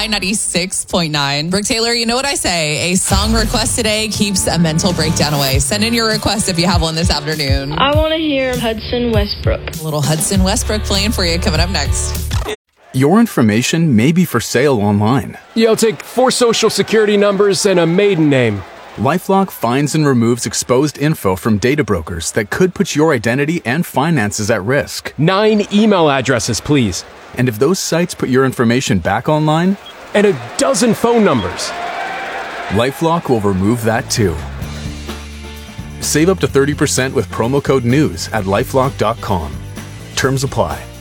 Y96.9. Brooke Taylor, you know what I say? A song request today keeps a mental breakdown away. Send in your request if you have one this afternoon. I want to hear Hudson Westbrook. A little Hudson Westbrook playing for you coming up next. Your information may be for sale online. Yeah, I'll take 4 social security numbers and a maiden name. LifeLock finds and removes exposed info from data brokers that could put your identity and finances at risk. 9 email addresses, please. And if those sites put your information back online, and a dozen phone numbers, LifeLock will remove that too. Save up to 30% with promo code NEWS at LifeLock.com. Terms apply.